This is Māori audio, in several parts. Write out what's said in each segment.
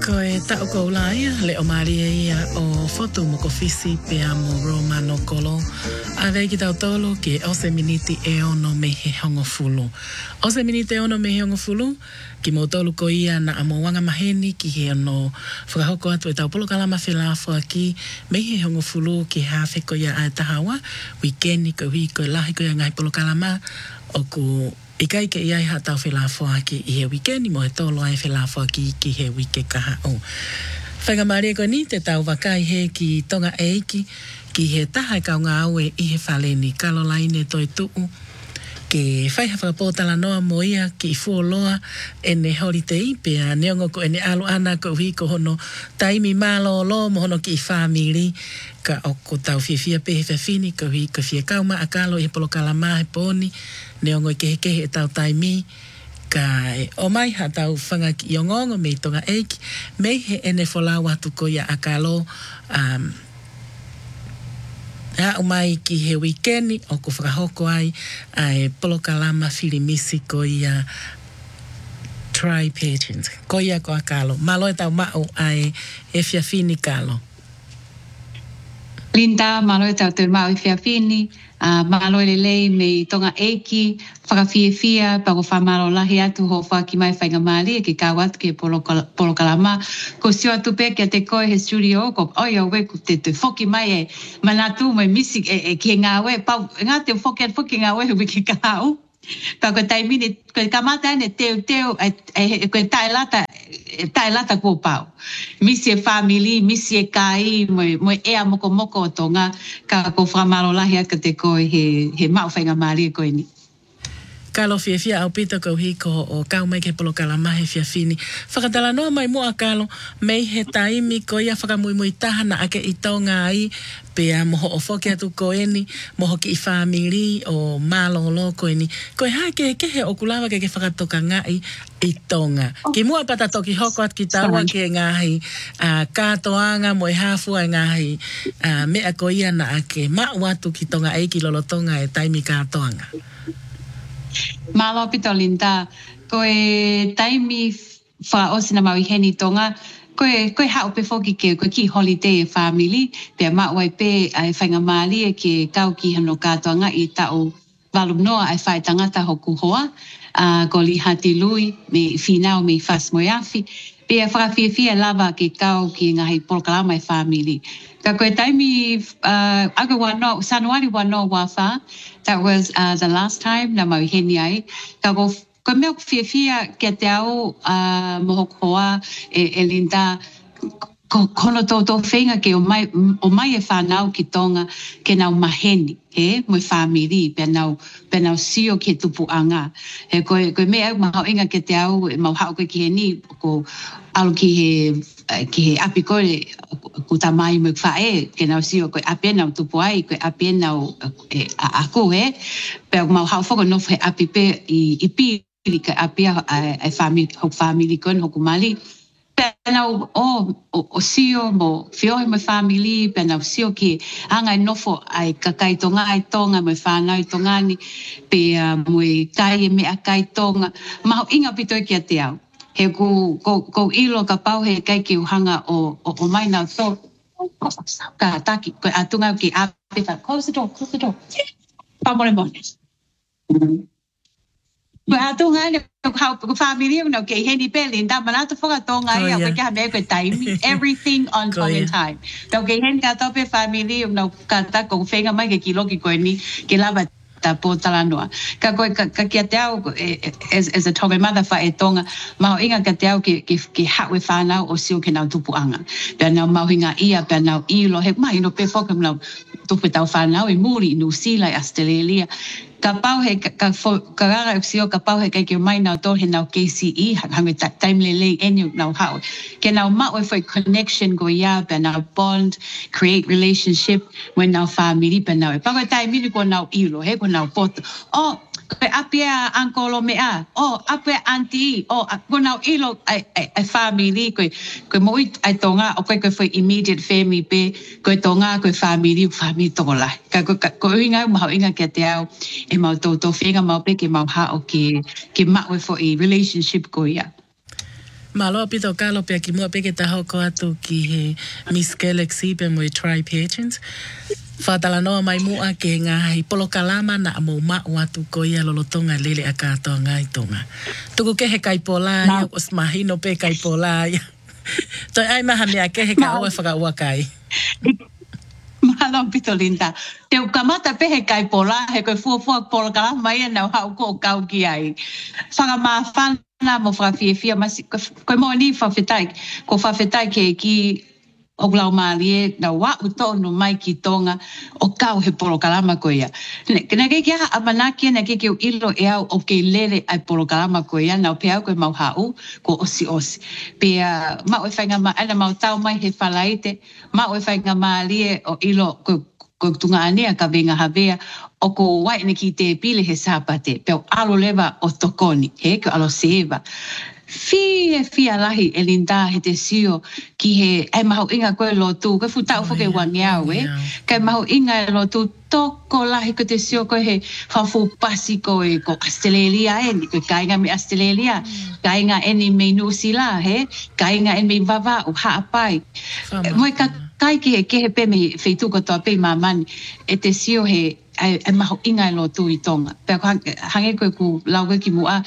Ko e tau ko ulaia le o maria ia o foto mo ko fisi pe amo Romano Kolo. A vei ki tau tolo ke ose miniti e ono me he hongo fulu. Ose miniti e ono me he hongo fulu ki mo tolu ko ia na amo wanga maheni ki he ono whakahoko atu e tau polo kalama whelafo aki me he hongo fulu ki hawhi ko ia a tahawa. Wikendi ko hui ko lahi ko ia ngai polo kalama o ku ikai ke iai hatau whelafo aki i he weekendi mo he tolo ai whelafo aki ki he wike kaha o. Whainga maria ko ni te tau wakai he ki tonga eiki ki he taha i kaunga aue i he whaleni Caroline toi tuu ke whaiha whakapōtala noa mo ia ki i fuoloa ene holiday pia neongo ko ene alu ana ko hui ko hono taimi malo lo mo hono ki i whamiri ka o ko tau whiawhia pehe whiawhini ko hui ko whia kauma a kalo i he polo kalama he pōni neongo i kehe e tau taimi ka o mai ha tau whanga ki i ongongo me i tonga eiki me he ene wholau atu ko ia a kalo o mai ki he weekendi o ko whakahoko ai ai polo kalama whirimisi ko ia try pageant ko ia ko a kalo malo e tau mao ai e whiawhini kalo Linda, malo e tau te mau i whiawhini, malo e lelei me tonga eiki, whakawhiawhia, pako whamaro lahi atu ho whaki mai whainga maali e ki kāwatu ki polo kalama. Ko sio atu pe kia te koe he studio, ko oia we ku te whoki mai e manatu mai misi e ki ngā we, pau ngā te whoki ngā we hui ki kāu. Pako taimini, koe kamata ane teo, koe tai lata kua pau. Misi e family, misi e kai, mo ea moko o tonga, ka ko whamaro lahi aka te koe he mau whainga maari e koe ni. Kalo whiawhia au pita ko hiko o kau mai ke polo kalama he whiawhini. Whakatala noa mai mua kalo, mei he taimi ko ia whakamui tahana ake i tonga ai, pea moho o whoki atu ko eni, moho ki i whamiri o malolo ko eni. Koe hae ke o kulawa ke whakatoka ngai i tonga. Ki mua pata toki hoko at ki taua ke ngahi kātoanga mo e hafua ngahi mea ko ia na ake mau atu ki tonga ai ki lolotonga e taimi kātoanga. Malo pito Linda, koe taimi wha osina mau i heni tonga, koe hao pe whoki ke koe ki holiday e family, pia mawai pe ai whainga maali e ke kau ki hano kātoanga i tau walum noa ai whai tangata hoku hoa, ko li hati lui me whinau me whas moiafi, pia whakawhiawhia lava ke kau ki ngahi polokalama e family. Ka koe taimi, aga wano, Sanuari wano wafa, that was the last time na mau heni ai. Ka koe mea whiawhia ke te au mohokoa e Linda, kono tō whenga ke o mai e whanau ki tonga ke nau maheni, mo whamiri, pe nau sio ke tupu anga. Koe mea mahau inga ke te au, mau hao koe ki he ni, ko alo ki he api koe ku tamai me whae, ke nau sio koe api nau tupu ai, koe api nau aku pe mau hao whako nofu he api pe i piri ka api ai family koe hoku mali. Penau o sio mo fiohe mo family, penau sio ki anga nofo ai kakai tonga ai tonga mo whanau i tongani, pe mo kai e mea kai tonga, maho inga pito ki a te au. He ko ilo ka pau he kai ki uhanga o mai nau so, ka taki, koe atunga ki api ta, close the door. Pamore mone. Atunga ni ko family no ke heni pele nda manata foga tonga ia ko ka me ko time everything on time. To ke heni ka tope family no ka ta ko fenga mai ke kilo ki ko ni ke lava ta potala noa. Ka ko ka ki te au as a tonga mother fa e tonga ma inga ka te au ke ha we whanau o sio ke na tupu anga. Pe na ma hinga ia pe na I lo he mai no pe foka na tupu tau whanau I muri New Zealand Australia. Ka pau he ka rara sio ka pau he ke mai na to he na KCE hangi time le enu na how ke na ma we for connection go ya be na bond create relationship when na family be na pa ko time ni ko na ilo he ko na pot Pe apia ankolo mea, apia auntie, ko na ilo ai family, ko mo ai tonga, o ko foi immediate family pe, ko tonga ko family tola. Ko inga mau inga ke te au, e mau to whenga mau pe ke mau ha o ke ma we for a relationship ko ia. Malo pito kalo pia ki mua peke taho ko atu ki he Miss Galaxy pe mo Tri Pageant. Whatala noa mai mua ke ngā hei polo kalama na mo ma watu ko ia lolotonga lele a kātoa ngai tonga. Tuku ke he kaipola ia os mahino pe kaipola ia. Toi ai maha mea ke he ka oe whakaua kai. Malo pito Linda. Te kamata pe he kaipola he koe fuafua polo kalama ia nau hau ko kau ki ai. Whakamawhana mo whakawhiawhia masi koe mo ni whawhetai. Ko whawhetai ke ki o lau maalie na wa uto no mai ki tonga o kau he polo kalama ko ia. Kena ke kia amanaki na ke o ilo e au o ke lele ai polo kalama ko ia na o pe au koe mau hau ko osi. Pea ma o whainga ma ana mau tau mai he whalaite ma o whainga maalie o ilo ko tunga anea ka venga havea o ko wai ne ki te pile he sapate pe o alo leva o tokoni he ko alo seva. Fia lahi e linda he te sio ki he ai maho inga koe lotu koe futau foke wangiau kai maho inga e lotu toko lahi ko te sio koe he whafu pasi koe ko Australia koe kainga me Australia kainga eni me Nusila kainga eni me vava u haapai moi ka kai ke he pe me feitu ko toa pe mamani e te sio he ai maho inga e lotu I tonga pe hange koe ku lau koe ki mua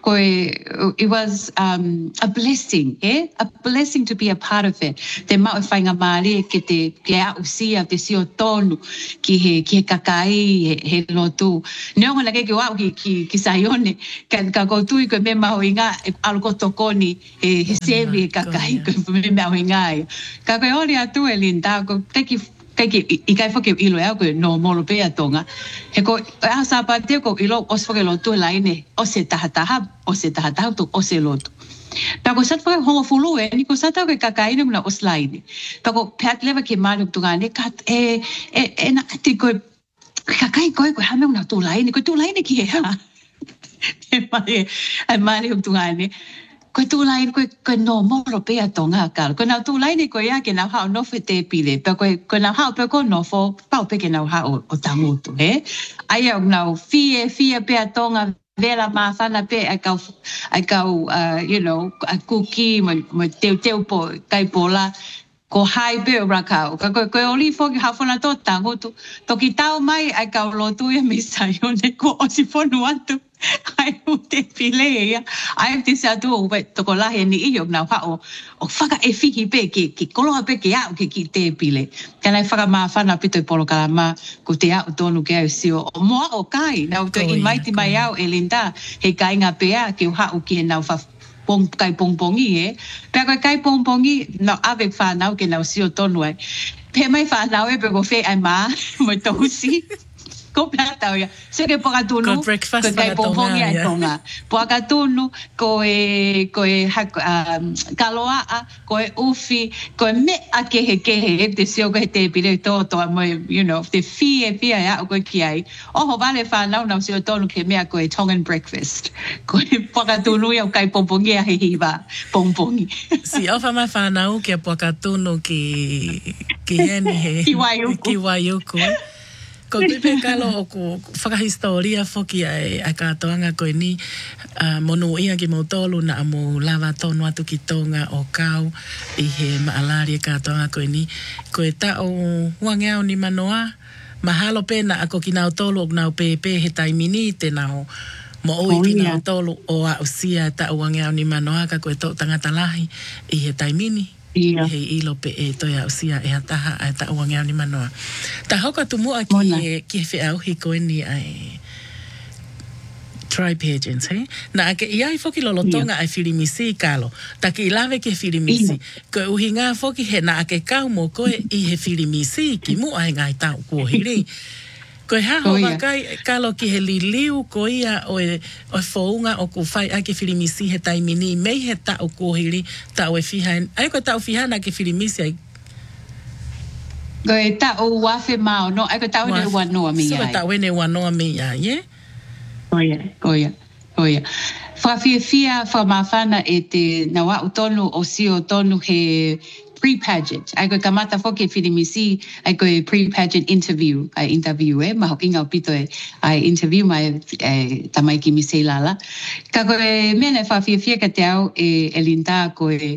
it was a blessing, a blessing to be a part of it. Te mau whainga maari ke a usia te sio tonu ki he kakai he lotu. Neonga na ke wau ki Sayone ka koutui ko me mau inga alko tokoni he sevi kakai ko me mau inga. Ka koe ori atu e linda ko teki I kai whake ilo ea koe no molo pea tonga. He ko a sapate ko ilo os whake lotu laine o se tahataha to o se lotu. Pako sat whake hongo fulu ni ko sata koe kakaine muna os laine. Pako peat lewa ke malu tungane kat na ati koe kakai koe hame muna tu laine ki he ha. Ai mali tungane. Koe tūlaini koe no moro pea tonga kala. Koe nau tūlaini koe ia ke nau hao nofe te pile. Pea koe nau hao pea ko nofo, pau pe ke nau hao o tangutu, Ai au nau fie pea tonga vela mawhana pe ai kau, kuki mo teu po kai pola. Ko hai pe o rakau. Koe oli foki hawhana tō tangutu. Toki tau mai ai kau lotu ia Sayone ko osi whonu atu. Ai o te pile ia. Ai te se atu o toko lahi ni iyo nau hao. O whaka e whiki pe ki koloha pe ke au ki te pile. Kanai whaka maa whana pito I polo kalama ko te au tonu ke au sio. O moa o kai. Nau te inmaiti mai au e linda he kainga pea ki o hao ki he nau kai pongpongi Pea koe kai pongpongi nau ave whanau ke nau sio tonu ai. Pe mai whanau pe ko whē ai maa mo tausi. Ko pea tau ia. Se ke pokatunu. Ko breakfast ko kai pongpongi ai tonga. Pokatunu ko kaloa ko ufi ko me a kehe te sio ko te pile toto mo te fie ia ko ki ai. Oho vale whanau nau sio tonu ke mea ko Tongan breakfast. Ko pokatunu ia kai pongpongi a he hiva pongpongi. Si ofa mai whanau ke pokatunu ki heni he. Ki waiuku. Ko tupe kalo o ko whakahistoria whoki a kātoanga koe ni monu ia ki mautolu na amo lava tonu atu ki tonga o kau I he maalari kātoanga koe ni. Koe ta o wangeau ni manoa mahalo pena ako ki nau tolu o nau pepe he taimini te nau mo oi ki nau tolu o a usia ta o wangeau ni manoa ka koe tō tangata lahi I he taimini. Hei ilo pe e toia usia e hataha a ta uangea ni manoa. Ta hoka tumua ki he whiau hi koe ni ai Tri Pageants, Na ake iai foki lolotonga ai whirimisi kalo. Ta ki ilawe ke whirimisi. Koe uhi ngā foki he na ake kau mo koe I he whirimisi ki mua e ngai tau kuohiri. Koe haho wakai kalo ki he liliu ko ia o whaunga o ku whai ake whirimisi he taimini mei he tau kuohiri tau e whihain. Ai koe tau whihana ke whirimisi ai? Koe tau wafe mao no, ai koe tau ene wanoa mi ai. Koe tau ene wanoa mi ai, Oia. Whawhiawhia whamawhana e te nawa utonu o sio tonu he pre-pageant. Ai koe kamata foke whirimisi, ai koe pre-pageant interview. Ai interview maho inga pito ai interview mai tamai ki Mise Lala. Ka koe mene whawhiawhia ka te au Linda koe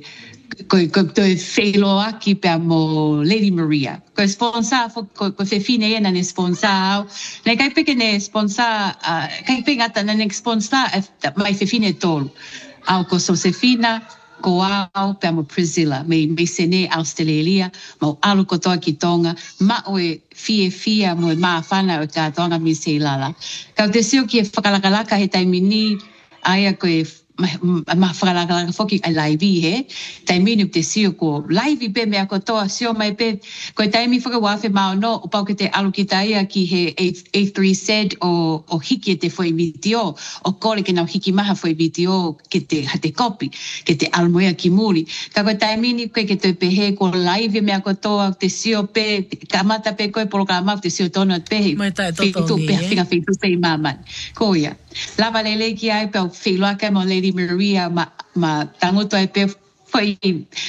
toi whelo aki pia mo Lady Maria. Koe sponsor, koe whewhine ena ne sponsor au. Nei kai peke ne sponsor, kai peke ngata ne sponsor mai whewhine tolu. Au ko Josefina, ko au pia mo Priscilla, me sene Australia, mo alu kotoa ki Tonga, ma oe fia mo maa whana o ka Tonga Mise Lala. Kau te sio ki e whakalakalaka he taimini, aia koe ma whakalaka whoki a laivi he. Taimini te sio ko laivi pe mea kotoa sio mai pe. Koe taimi whakawawhi mao no o pau ke te alu ki taia ki he A3 said o hiki e te whoi vitio. O kore ke nau hiki maha whoi vitio ke te hate kopi. Ke te almoea ki muri. Ka koe taimini koe ke te pehe ko laivi mea kotoa te sio pe. Ka mata pe koe polo ka mau te sio tono pe he. Mai tae totongi e. Whinga whitu pe maman. Ko ia. Lava lele ki ai pe whiloa ke mo Lady Maria ma tangoto ai pe foi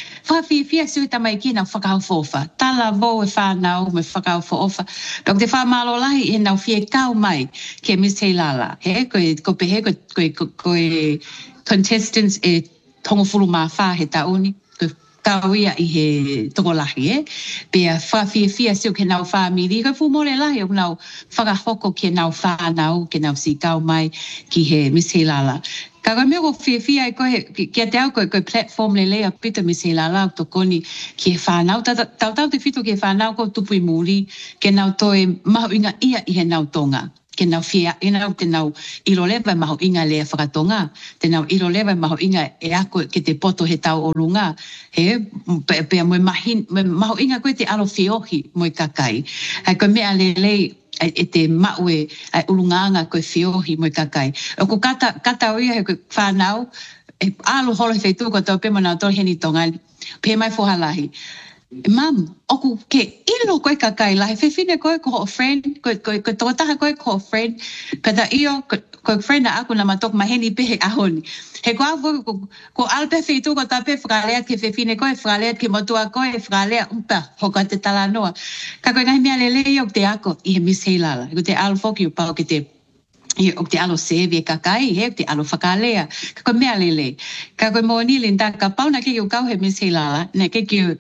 fia sui tamai ki na whakau fofa. Tala vo e whanau me whakau fofa. Dok te whamalo lahi e nau fie kau mai ke Mise Lala. He ko pehe ko contestants e tongofuru ma wha he tauni. Kawia i he tokolahi Pea fia sio ke nau whamiri. Ko fumore lahi o nau whakahoko ke nau whanau ke nau si kau mai ki he Mise Lala. Ka koe mea ko fia koe kia te au koe platform lea pita Mise Lala o tokoni ki he whanau. Tau te whitu ki he whanau ko tupu i muri ke nau toe mahu inga ia i he nau tonga. Ke nau fia, e nau te nau ilo lewa maho inga lea whakatonga. Te nau ilo lewa maho inga e ako ke te poto he tau o runga. He, pea moe maho inga koe te alo whiohi moe kakai. Hai koe mea lelei e te maue ai urunganga koe whiohi moe kakai. O ko kata oia he koe whanau, e alo holo he whaitu ko tau pema nau tō heni tongani. Pe mai fohalahi. Mam, oku ke ilo koe kakai lahi, whewhine koe ko friend, koe tōtaha koe ko friend, kata iyo, koe friend na aku na matok maheni pehe ahoni. He ko afu, ko alpe whitu ko tape whakalea ke whewhine koe, whakalea ke motua koe, whakalea umpa, hoka te talanoa. Ka koe ngai mea lele i ok te ako, i he Mise Lala. Ko te alo whoki o pao ke te o te alo sewe kakai, he o te alo whakalea. Ka koe mea lele. Ka koe mo ni linda, ka pauna ke kau he Mise Lala, he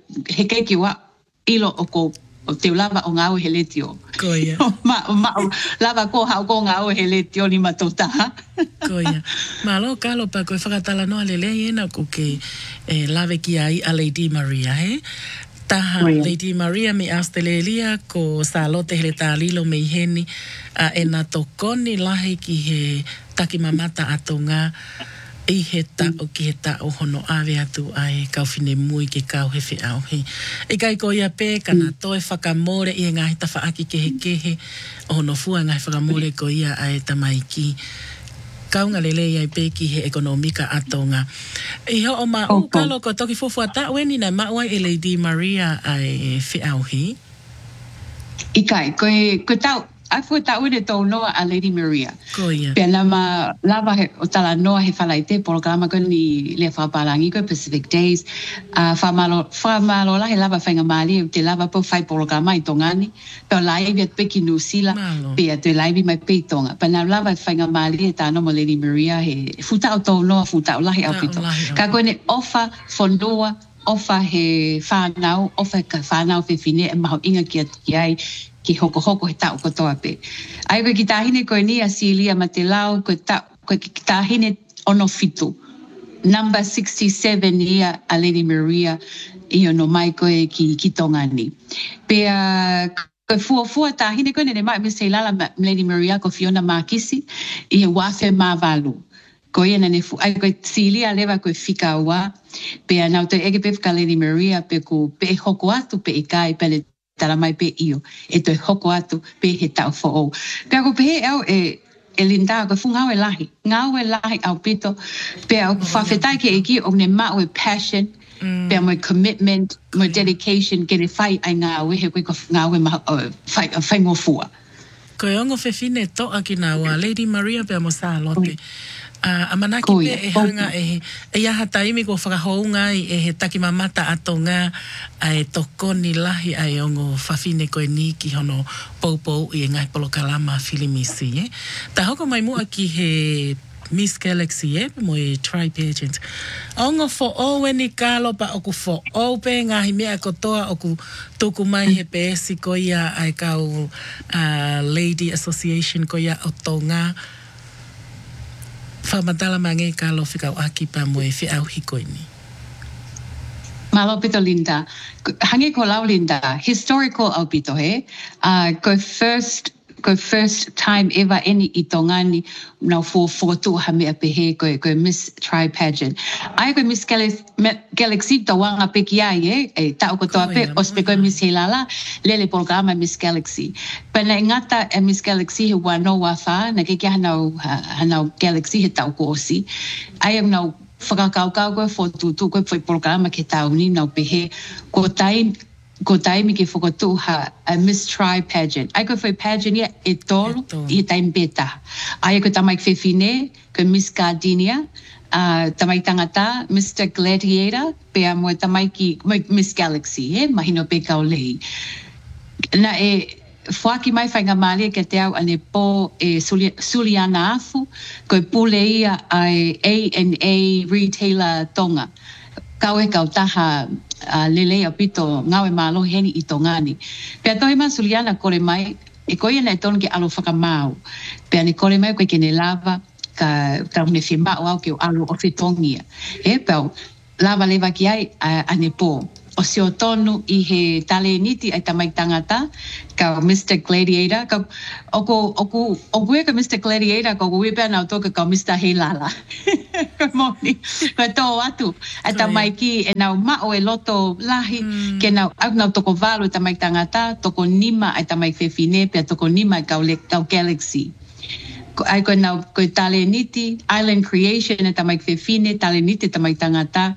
ke wa ilo o ko o te lava o ngau he letio. Koia. Lava ko hau ko ngau he letio ni matotaha. Koia. Malo kalo pa koe whakatala noa lele ena ko ke lave ki ai a Lady Maria, he? Taha Lady Maria me Australia ko salote hele tālilo me iheni a e nā tokoni lahi ki he taki mamata atonga i he ta o ki he ta o hono awe atu ai kau whine mui ke kau he whiau he. E kai ko ia pē kana toe whakamore i e ngahi ta whaaki kehe o hono fua ngahi whakamore ko ia ai tamai ki. Kaunga lele ai pe ki he ekonomika atonga. I ho o ma u kalo ko toki fufu ata weni na mawai e Lady Maria ai whiau hi? Ikai, koe tau, ai fua tau ene tau noa a Lady Maria. Ko ia. Pea lava he, o tala noa he whalaite, programa koe ni lea whapalangi koe Pacific Days. Whamalo la he lava whainga maali, te lava po whai programa i tongani. Pea laivi at peki Nusila, pea te laivi mai pe tonga. Pea na lava whainga maali e tāno mo Lady Maria he futau tau noa, futau lahi au pito. Ka koe ne ofa fondoa, ofa he whanau, ofa ka whanau whiwhine e maho inga ki ai, ki hoko he tau kotoa pe. Ai koe ki tāhine koe ni a Silia Matelao, koe ki tāhine ono fitu. Number 67 ia a Lady Maria, i ono mai koe ki tongani. Pea koe fua tāhine koe nene mai Mise Lala Lady Maria ko Fiona Makisi, i he wafe mavalu. Ko ia nene ai koe Silia lewa koe whika ua, pea nau te ege pe whika Lady Maria, pe hoko atu pe ikai pele tala mai pe io, e toi hoko atu pe he tau fo'o. Pea ko pehe au e linda ko fu ngau e lahi au pito, pea whawhetai ke eki o ne mau e passion, pea mo commitment, mo dedication, ke ne whai ai ngā wehe koe ko ngau e whai ngofua. Koe ongo whewhine toa ki nā ua Lady Maria pea mo Salote. A manaki pe e hanga e aha taimi ko whakahounga e he taki mamata atonga ai tokoni lahi ai ongo whawhine koe ni ki hono poupou i ngai polokalama filimisi. Ta hoko mai mua ki he Miss Galaxy mo e tri-pageant. Ongo fo o weni kalo pa oku fo o pe ngahi mea kotoa oku tuku mai he pesi ko ia ai kau Lady Association ko ia o tonga. Whamatala mange kalo whikau aki pa mo e whiau hikoi ni. Malo pito Linda. Hangi ko lau Linda. Historical au pito he. Go first time ever any itongani now for tu ha me pehe go Miss Tri-Pageant. Ai go Miss Galaxy to wanga pe kia ye e ta ko to pe ospe go Miss Helala lele programa Miss Galaxy. Pena ngata e Miss Galaxy he wano wafa na ke kia hanau Galaxy he tau ko si. I am now whakakau go for tu ko foi programa ke tau ni now pehe ko taimi ke whakatu ha a Miss Tri-Pageant. Ai ko whai pageant ia e tolu i taim beta. Ai ko tamai whewhine, ko Miss Gardenia, tamai tangata, Mr. Gladiator, pea mo tamai ki Miss Galaxy, mahino pe kau lei. Na e whaki mai whainga malia ke te au ane po e Suliana Afu, ko pule ia ai A&A Retailer Tonga. Kau e kau taha lele a pito ngawe malo heni i tongani. Pea toi ma Suliana kore mai, e koia na e tonu ke alo whakamau. Pea ni kore mai koe ke ne lava, ka une whimau au ke o alo o whitongia. Pea lava lewa ki ai ane po. O si o tonu i he tale niti ai tamai tangata, ka Mr. Gladiator, ka oku e ka Mr. Gladiator, ka oku e pia nau toka ka Mr. Helala. Ka moni, ka tō atu, ai tamai ki e nau mao e loto lahi, ke nau toko valo e tamai tangata, toko nima ai tamai whewhine, pia toko nima ai kau Galaxy. Ai koe nau koe tale niti, Island Creation e tamai whewhine, tale niti tamai tangata,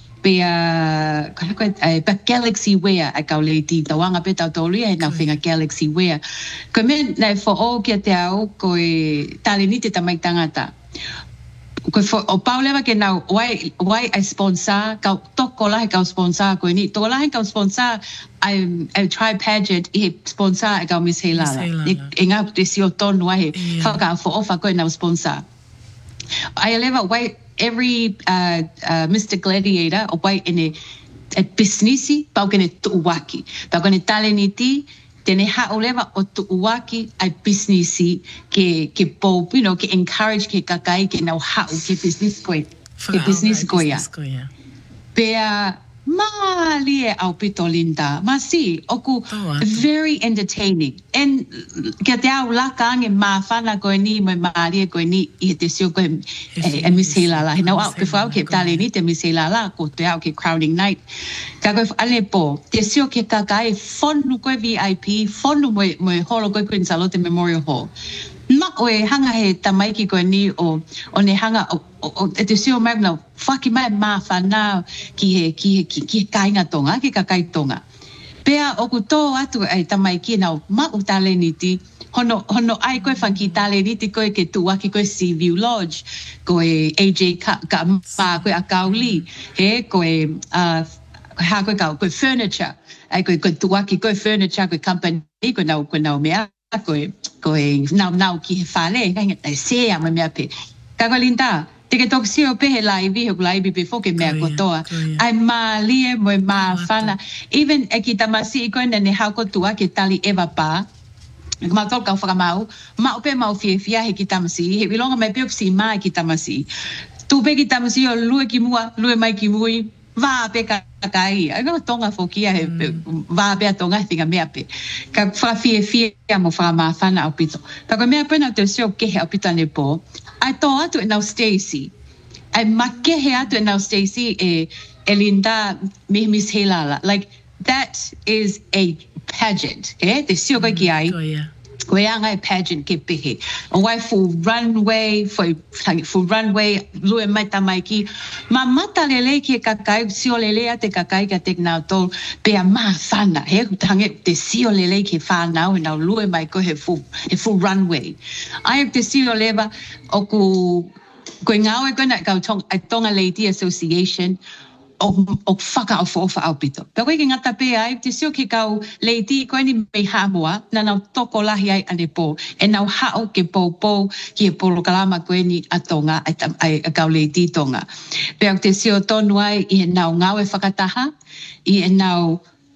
pea Galaxy Wear ai kau lei ti tawanga pe tau tōlia e nau whinga Galaxy Wear. Koe me nei fo o kia te au koe tale ni te tamai tangata. Koe o paulewa ke nau wai ai sponsor, kau toko lahi kau sponsor koe ni. Toko lahi kau sponsor ai Tri-Pageant i he sponsor ai kau Miss Helala. E ngā te si o tonu ai he whaka fo ofa koe nau sponsor. Ai lewa wai every Mr. Gladiator o wai ene businessi pau kene tuuwaki. Pau kene tale ni ti tene hao lewa o tuuwaki ai businessi ke pou, ke encourage ke kakai ke nau hao ke business koe. Ke business koe. Pea Malie au pito Linda. Masi, oku very entertaining. En kia te au laka ange mawhana koe ni, moi maalie koe ni, i te sio koe e Miss Helala. Nau au ke whau ke tale ni te Miss Helala, ko te au ke crowning night. Ka koe ale po, te sio ke kakai, fonu koe VIP, fonu moi holo koe Queen Charlotte Memorial Hall. Ma oe hanga he tamaiki koe ni o ne hanga o te sio mai na whaki mai mawhana ki he kainga tonga, ki ka kai tonga. Pea oku tō atu ai tamaiki na ma o tale niti, hono ai koe whanki tale niti koe ke tuwaki koe Seaview Lodge, koe AJ ka ma koe a kauli, koe ha koe furniture, ai koe tuwaki koe furniture, koe company, koe nau mea, koe nau ki he whale, kai sea ma mea pe. Kako Linda, te ke tok sio pe he laivi, he laivi pe foke mea kotoa. Ai maalie moe maa whana. Even e ki tamasi i koe ne hau kotua ke tali ewa pā. Ma tol kau whakamau, ma ope mau fia he ki tamasi, he wilonga mai pe opsi maa ki tamasi. Tu pe ki tamasi o lue ki mua, lue mai ki mui, vā pe kakai. Ai kama tonga fokia he vā pe a tonga thinga mea pe. Ka whawhia mo whama whana au pito. Tako mea pena te sio kehe au pito ane po. Ai tō atu e nau Stacey. Ai makehe atu e nau Stacey e Linda Miss Helala. Like, that is a pageant. Te sio koe ki ai. Koe anga e pageant ke pehe. O wai full runway, lue mai tamaiki. Ma mata lele ki e kakai, sio lele a te kakai ka te nau tol, pea maa whana. Te sio lele ki whanau, e nau lue mai koe he full runway. Ai te sio lewa, oku Koe ngawe koe na kau tonga Lady Association o whaka o whoofa au pito. Pea koe ki ngata pe ai, te sio ki kau Lady koe ni mei hamoa, na nau toko lahi ai ane po, e nau hao ke pou ki e polo kalama koe ni a tonga, a kau Lady tonga. Pea te sio tonu ai i e nau ngawe whakataha, i e nau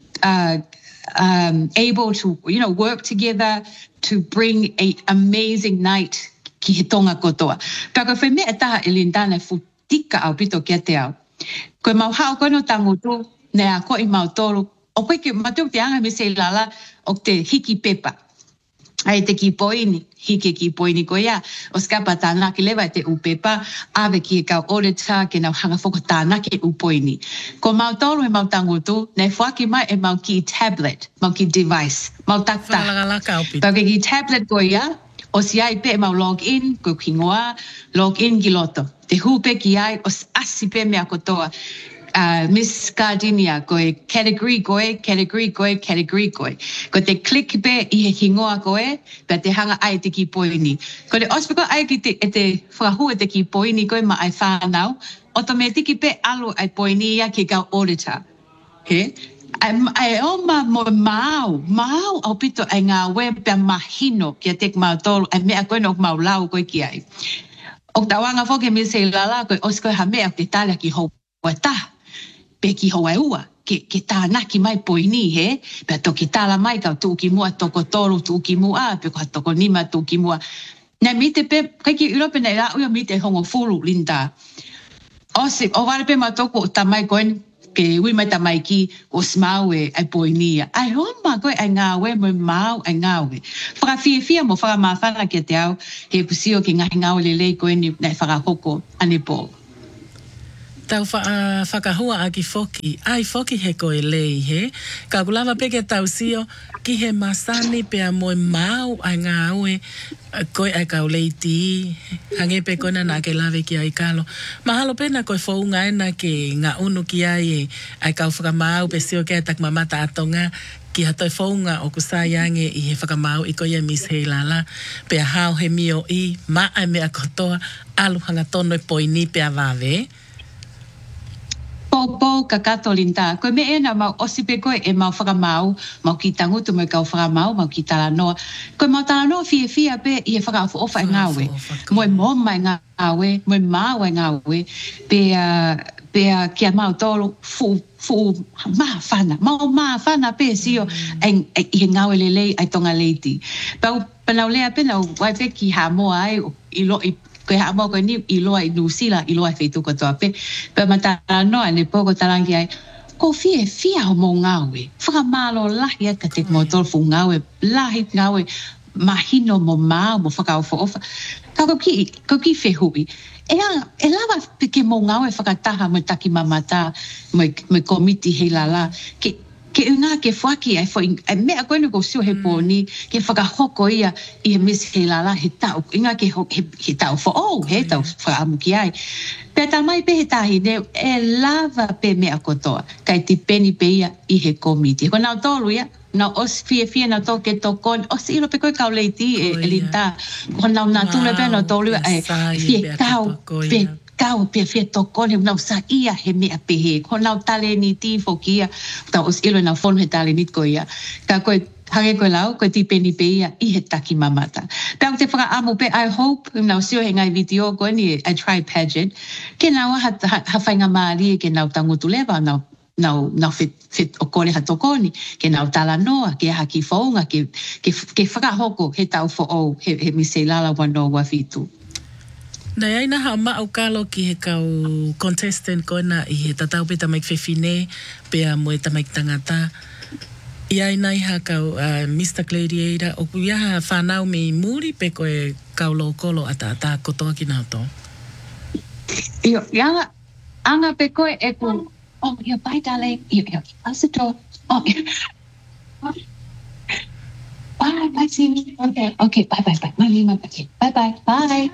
able to, work together to bring an amazing night ki he tonga kotoa. Pea koe whai mea taha e lindana futika au pito kia te au. Koe mau hao koe no tangutu, ne a koe mau tolu, o koe ke matuk te anga me se lala o te hiki pepa. Ai te ki poini, hiki ki poini koe ia, o skapa tāna ki lewa te upepa, ave ki e kau oreta ke nau hanga whoko tāna ke upoini. Ko mau tolu e mau tangutu, ne whaki mai e mau ki tablet, mau ki device, mau takta. Pau ke ki tablet koe ia, o si ai pe mau log in, koe kingoa, log in ki loto. Te hupe ki ai, o asi pe mea kotoa. Miss Gardenia, koe category koe. Ko te click pe i he kingoa koe, pe te hanga ai te ki poini. Ko te ospeko ai ki te whakahua te ki poini koe ma ai whanau, automatiki pe alu ai poini ia ki kau auditor. He? Ai oma mo mau au pito ai ngā we pe mahino ki a tek mau tolu, ai mea koe no mau lau koe ki ai. O tawanga foke mi se lala koe osko ha mea te tala ki hou ta. Pe ki hou ai ua, ke tāna ki mai poini he, pe toki tala mai kau tuki mua toko tolu tuki mua, pe koha toko nima tuki mua. Nā mite pe, kai ki Europe nei la uia mite hongo fulu linda. O wale pe matoko o tamai koen, ke ui mai tamai ki o smau e ai poinia. Ai homa koe ai ngawe mo mau ai ngawe. Whakawhia mo whakamawhana ke te au, he pusio ki ngahi ngawe lelei koe ni nei whakahoko ane po. Tau whakahua a ki foki, ai foki he koe lei he. Ka kulawa peke tau sio, ki he masani pea moe mau ai ngā ue, koe ai kau leiti, hange pe kona nā ke lawe ki ai kalo. Mahalo pena koe whaunga ena ke ngā unu ki ai, ai kau whakamau pe sio ke tak mamata atonga, ki hatoi whaunga o kusai ange i he whakamau i koe Miss Heilala, pea hao he mio i, ma ai mea kotoa, alu hanga tono i poini pea wawe. Popo kakato linda. Koe me ena mau osipe koe e mau whakamau, mau ki tangutu me kau whakamau, mau ki talanoa. Koe mau talanoa fia pe i e whakawha ofa e ngāwe. Moe moma e ngāwe, moe mau e ngāwe, pea kia mau tolu fu maa whana pe sio i he ngāwe lelei ai tonga leiti. Pau panau lea penau waipe ki ha moa ai i koe haa mō koe ni i loa i nusila, i loa i whaitu katoa pe. Pea matara noa ne pōko tarangi ai, ko fia o mō ngāwe. Whakamalo lahi aka te mō tolfu ngāwe, lahi ngāwe mahino mō māu mō whakawha ofa. Ka ko ki whehui. E lawa ke mō ngāwe whakataha mo taki mamata, mo komiti hei lala, ke unga ke whaki ai mea koe nuko sio he pōni, ke whakahoko ia i he Miss Heilala he tau, inga ke he tau he tau whaamu ki ai. Pea tā mai pe he tahi neo, e lava pe mea kotoa, kai ti peni pe ia i he komiti. Ko nau tolu ia, nau os fia nau tō ke tōkon, os ilo pe koe kau leiti e linta, ko nau natule pe nau tolu ia, fie kau pe fia tokone nau sa ia he mea pehe ko nau tale ni ti fokia tau os ilo nau fon he tale ni ko ia ka koe hange koe lau koe ti peni pe ia i he taki mamata pea te whaka amu pe I hope nau sio he ngai video koe ni I try pageant ke nau ha whainga maari ke nau tangutu lewa nau fit o kore ha tokoni ke nau tala noa ke haki whaunga ke whakahoko he tau fo he Miss Heilala wano wafitu. Nei aina hao mau kalo ki he kau contestant kona i he tatau pe tamaik whewhine, pea moe tamaik tangata. I aina i ha kau Mr. Gladiator, o kuia ha whanau me muri pe koe kau lo kolo ata kotoa ki nao tō. Io, anga pe koe e ku, bye darling, asito, Bye, see you. Okay, bye. Malima, okay. Bye.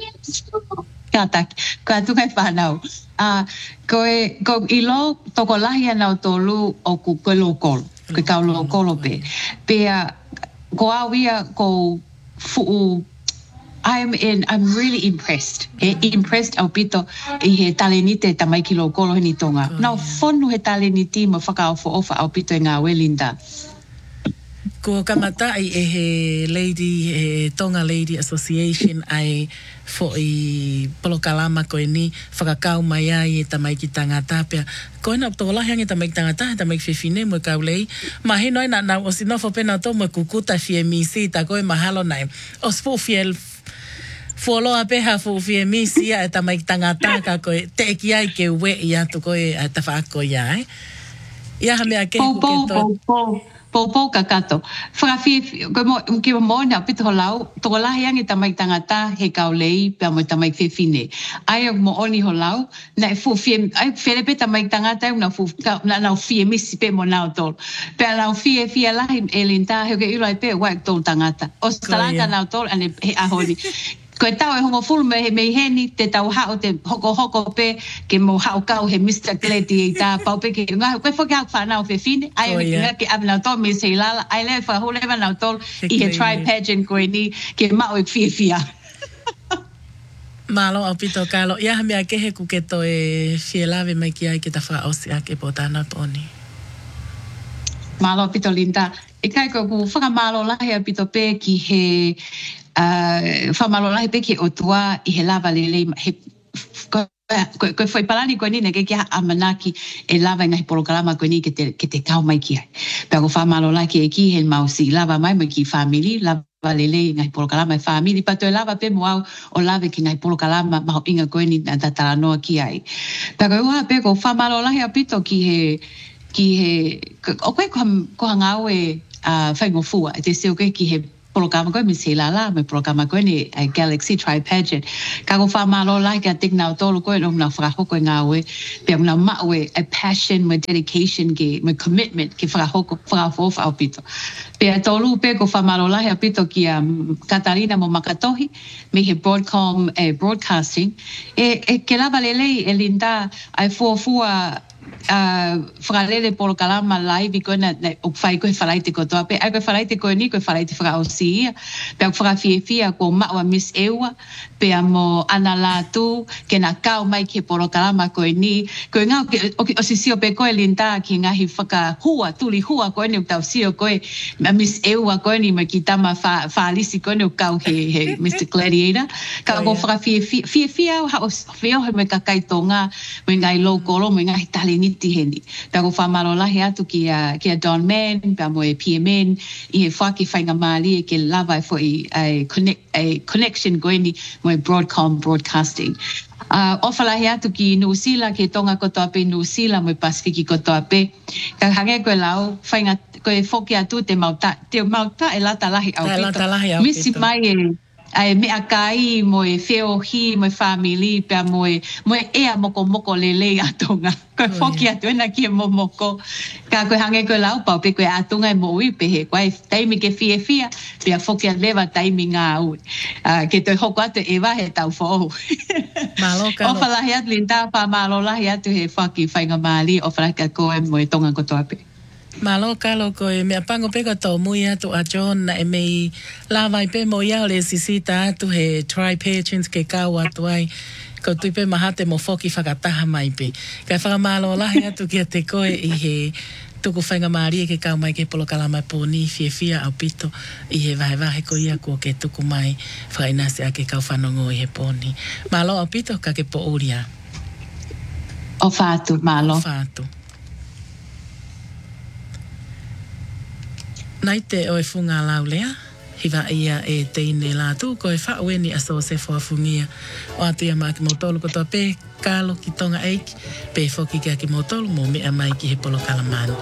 Ka tu kai whanau. Ko ilo toko lahi anau tolu o ku koe lokolo. Koe kau lokolo pe. Pea ko awia ko fuu I'm really impressed. Impressed au pito I he talenite tamai ki lo kolo ni tonga. Now fonu he taleniti mo whakao fo ofa au pito ngā Linda. Ko kamata ai he lady, he Tonga Lady Association ai fo I polokalama koe ni whakakau mai ai tamai ki tangata pia. Koe na tola hangi tamai ki tangata, tamai ki whiwhine mo kaulei. Ma he noi na o sinofo pena to mo kukuta fie misi ta koe mahalo nai. O spo fiel Foloa peha fu fie misi a tamai ki tangata ka koe te ki ai ke we I atu koe a ta whaako ia Ia ha mea kehu ke to. Popo kakato. Whakawhi, ki mo na pito ho lau, toko lahi angi tamai tangata he kaulei pia mo tamai whiwhine. Ai mo oni ho lau, na fu fie, ai wherepe tamai tangata na nau fie misi pe mo nau tol. Pia nau fie lahi Linda he ke ilai pe waik tol tangata. O stalanga nau tol ane he ahoni. Koe tau hongo fulu me heni te tau hao te hoko pe ke mo hao kau he Mr. Glady ta pau pe ke ngā koe whake hao whanau whiwhine. Ai ngā ke abnau tol me se lala. Ai le whahulewa nau tol I he try pageant koe ni ke mao whiwhia. Malo au pito kalo. Ia ha mea kehe ku ke to fie lawe mai ki ai ke ta whaosi ake po tāna poni. Malo pito Linda. E kai ko ku whakamalo lahi au pito pe ki he whamalo lahi pe ki o tua I he lava lele he koe whai palani koe ni ne ke kia amanaki e lava ngahi polokalama koe ni ke te kau mai ki ai. Pea ko whamalo lahi ki e ki he mausi lava mai ki family, lava lele ngahi polokalama e family, pato e lava pe moau o lava ki ngahi polokalama maho inga koe ni na tataranoa ki ai. Pea koe ua pe ko whamalo lahi apito ki he o koe koha ngau whaingofua e te seo koe ki he programa koe mi se la me programa koe ni Galaxy Tri Pageant. Ka ko whamalo lai ka tik nau tolu koe no na whakahoko ngā oe. Pea na maue a passion, my dedication ke, my commitment ke whakafofa au pito. Pea tolu pe ko whamalo lai au pito ki Katarina mo Makatohi me he broadcasting. Ke lava lelei Linda ai fuafua whakalele polo kalama live koe na o whai koe whalaite ko toa pe. Ai koe whalaite koe ni koe whalaite whakaosi ia. Pea whakawhiewhia ko maua Miss Ewa. Pea mo ana la tu ke na kau mai ke polo kalama koe ni. Koe ngau o sisio pe koe Linda ki ngahi whakahua, tuli hua koe ni o tau sio koe. Miss Ewa koe ni ma ki tama whaalisi koe ni o kau he Mr. Gladiator. Ka ko whakawhiewhia o whio he me kakai tonga me ngai lokolo me ngai tali niti heni. Pea ko whamaro lahi atu ki a Don Man, pea mo e PMN, I he whaki whainga maali e ke lava e fo a connection koe ni mo e broadcasting. Ofa lahi atu ki Nusila, ke tonga kotoa pe Nusila mo e Pasifiki kotoa pe. Ka hange koe lau, whainga koe whoki atu te mauta e lata lahi au pito. Misi mai ai me akai mo e feo hi mo e family pe mo e ea moko lele atonga ko foki atu na ki mo moko ka ko hange ko lau pa pe ko atonga mo wi pe he kwai taimi ke fia pe foki leva taimi nga u ke to hoko atu e wa he tau fo maloka o fala he Linda pa malola he atu he foki fainga mali o fala ka ko mo e tonga ko to pe Maloka loko e mea pango peka tau mui atu a John na e mei lawai pe mo iau le sisita atu he Tri Pageants ke kau atu ai ko tui pe mahate mo foki whakataha mai pe. Kai whakamalo lahi atu ki a te koe I he tuku whainga maari e ke kau mai ke polokalama pōni fia au pito I he vahe ko ia kua ke tuku mai whainase a ke kau whanongo I he pōni. Malo au pito ka ke po uria. O whātu, malo. O whātu. Nai te oe funga lau lea, hiwa ia e teine la tu, ko e whaue ni aso se whafungia. O atu ia maa ki motolu kotoa pe, kālo ki tonga eiki, pe whoki kia ki motolu, mo mea mai ki he polo kalamani.